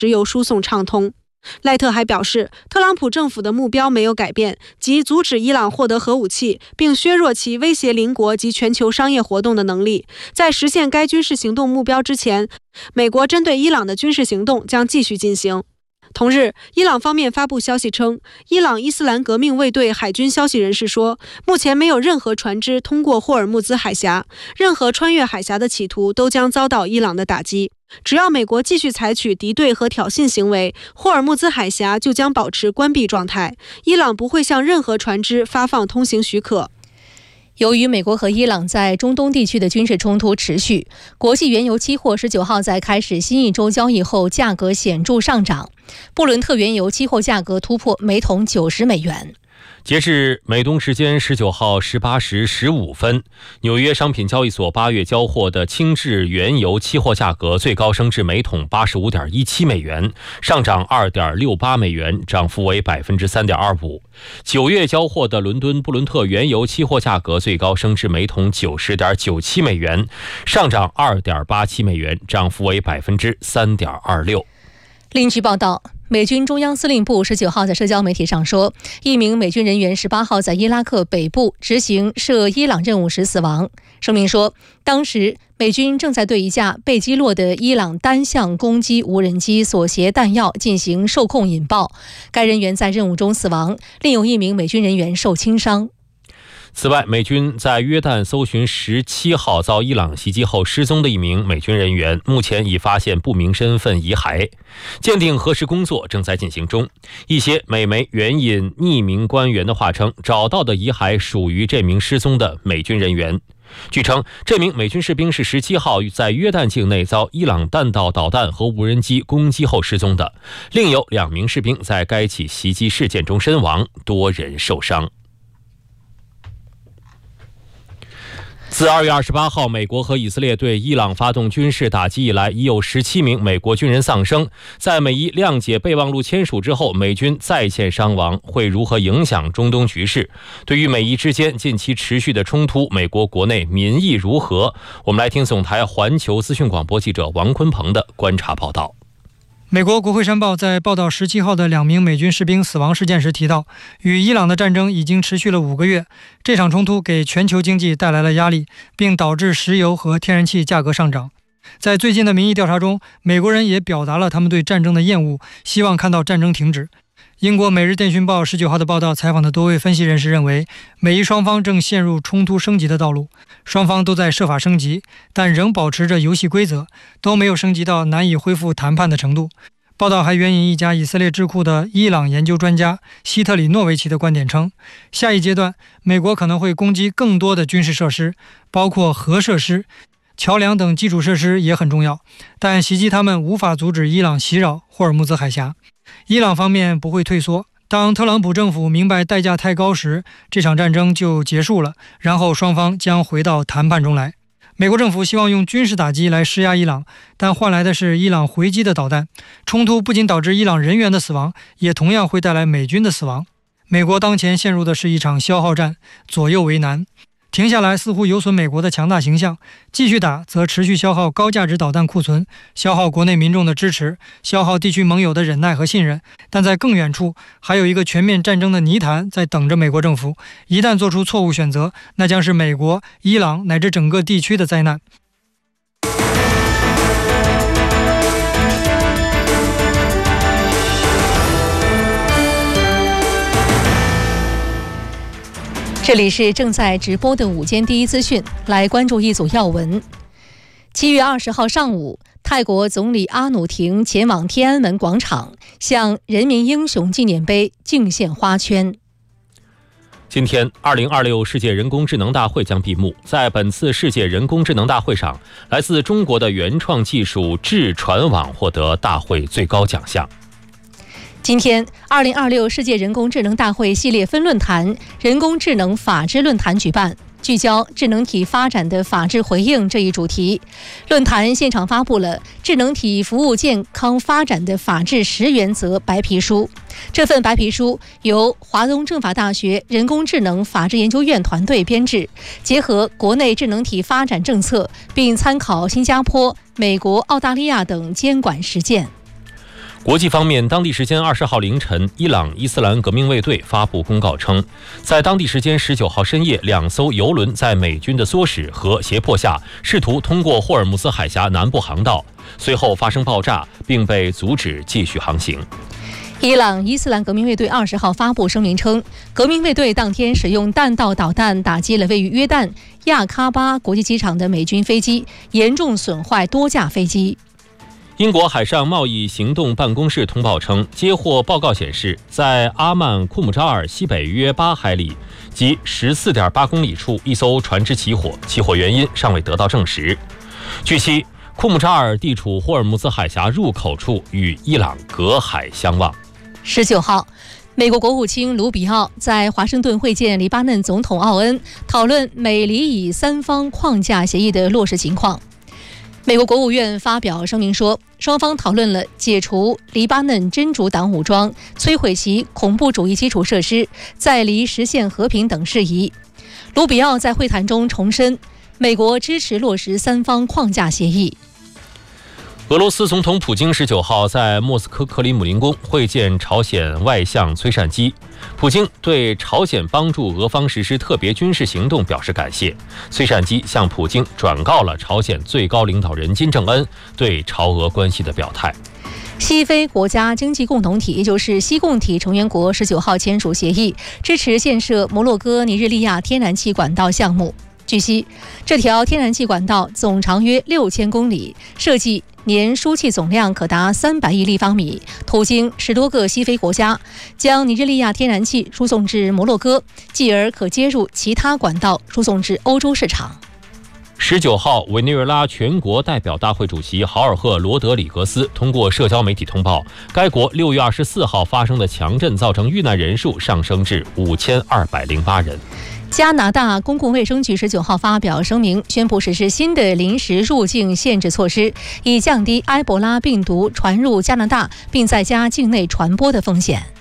石油输送畅通。赖特还表示，特朗普政府的目标没有改变，即阻止伊朗获得核武器，并削弱其威胁邻国及全球商业活动的能力。在实现该军事行动目标之前，美国针对伊朗的军事行动将继续进行。同日，伊朗方面发布消息称，伊朗伊斯兰革命卫队海军消息人士说，目前没有任何船只通过霍尔木兹海峡，任何穿越海峡的企图都将遭到伊朗的打击。只要美国继续采取敌对和挑衅行为，霍尔木兹海峡就将保持关闭状态，伊朗不会向任何船只发放通行许可。 由于美国和伊朗在中东地区的军事冲突持续，国际原油期货19号在开始新一周交易后价格显著上涨，布伦特原油期货价格突破每桶90美元。 截至美东时间19号18时15分，纽约商品交易所8月交货的轻质原油期货价格最高升至每桶 85.17 美元，上涨 2.68 美元，涨幅为 3.25%。9月交货的伦敦布伦特原油期货价格最高升至每桶 90.97 美元，上涨 2.87 美元，涨幅为 3.26%。 另据报道，美军中央司令部19号在社交媒体上说，一名美军人员18号在伊拉克北部执行涉伊朗任务时死亡。声明说，当时美军正在对一架被击落的伊朗单向攻击无人机所携弹药进行受控引爆，该人员在任务中死亡，另有一名美军人员受轻伤。 此外，美军在约旦搜寻17号遭伊朗袭击后失踪的一名美军人员，目前已发现不明身份遗骸，鉴定核实工作正在进行中。一些美媒援引匿名官员的话称，找到的遗骸属于这名失踪的美军人员。据称，这名美军士兵是17号在约旦境内遭伊朗弹道导弹和无人机攻击后失踪的，另有2名士兵在该起袭击事件中身亡，多人受伤。自2月28号美国和以色列对伊朗发动军事打击以来，已有17名美国军人丧生。在美伊谅解备忘录签署之后，美军再现伤亡，会如何影响中东局势？对于美伊之间近期持续的冲突，美国国内民意如何？我们来听总台环球资讯广播记者王坤鹏的观察报道。 美国国会山报在报道17号的2名美军士兵死亡事件时提到，与伊朗的战争已经持续了5个月，这场冲突给全球经济带来了压力，并导致石油和天然气价格上涨。在最近的民意调查中，美国人也表达了他们对战争的厌恶，希望看到战争停止。英国《每日电讯报》19号的报道采访的多位分析人士认为，美伊双方正陷入冲突升级的道路，双方都在设法升级，但仍保持着游戏规则，都没有升级到难以恢复谈判的程度。报道还援引一家以色列智库的伊朗研究专家希特里诺维奇的观点称，下一阶段美国可能会攻击更多的军事设施，包括核设施、桥梁等基础设施也很重要，但袭击他们无法阻止伊朗袭扰霍尔木兹海峡。伊朗方面不会退缩，当特朗普政府明白代价太高时，这场战争就结束了，然后双方将回到谈判中来。美国政府希望用军事打击来施压伊朗，但换来的是伊朗回击的导弹。冲突不仅导致伊朗人员的死亡，也同样会带来美军的死亡。美国当前陷入的是一场消耗战，左右为难。停下来似乎有损美国的强大形象，继续打则持续消耗高价值导弹库存，消耗国内民众的支持，消耗地区盟友的忍耐和信任。但在更远处，还有一个全面战争的泥潭在等着美国政府。一旦做出错误选择，那将是美国、伊朗乃至整个地区的灾难。 这里是正在直播的午间第一资讯，来关注一组要闻。7月20号上午，泰国总理阿努廷前往天安门广场，向人民英雄纪念碑敬献花圈。 今天2026世界人工智能大会将闭幕。在本次世界人工智能大会上，来自中国的原创技术智传网获得大会最高奖项。 今天2026世界人工智能大会系列分论坛人工智能法治论坛举办，聚焦智能体发展的法治回应这一主题。论坛现场发布了智能体服务健康发展的法治10原则白皮书。这份白皮书由华东政法大学人工智能法治研究院团队编制，结合国内智能体发展政策，并参考新加坡、美国、澳大利亚等监管实践。 国际方面，当地时间20号凌晨，伊朗伊斯兰革命卫队发布公告称，在当地时间19号深夜，2艘油轮在美军的唆使和胁迫下，试图通过霍尔木兹海峡南部航道，随后发生爆炸，并被阻止继续航行。 伊朗伊斯兰革命卫队20号发布声明称，革命卫队当天使用弹道导弹打击了位于约旦亚喀巴国际机场的美军飞机，严重损坏多架飞机。 英国海上贸易行动办公室通报称，接获报告显示，在阿曼库姆扎尔西北约8海里及14.8公里处，一艘船只起火，起火原因尚未得到证实。据悉，库姆扎尔地处霍尔木兹海峡入口处，与伊朗隔海相望。 19号，美国国务卿卢比奥在华盛顿会见黎巴嫩总统奥恩，讨论美黎以3方框架协议的落实情况。美国国务院发表声明说，双方讨论了解除黎巴嫩真主党武装、摧毁其恐怖主义基础设施、在黎实现和平等事宜。卢比奥在会谈中重申，美国支持落实3方框架协议。 俄罗斯总统普京19号在莫斯科克里姆林宫会见朝鲜外相崔善基。普京对朝鲜帮助俄方实施特别军事行动表示感谢。崔善基向普京转告了朝鲜最高领导人金正恩对朝俄关系的表态。 西非国家经济共同体，也就是西共体成员国19号签署协议，支持建设摩洛哥尼日利亚天然气管道项目。据悉，这条天然气管道总长约6000公里，设计年输气总量可达300亿立方米，途经10多个西非国家，将尼日利亚天然气输送至摩洛哥，继而可接入其他管道输送至欧洲市场。 19号，委内瑞拉全国代表大会主席豪尔赫·罗德里格斯通过社交媒体通报，该国6月24号发生的强震造成遇难人数上升至5208人。 加拿大公共卫生局19号发表声明，宣布实施新的临时入境限制措施，以降低埃博拉病毒传入加拿大并在加境内传播的风险。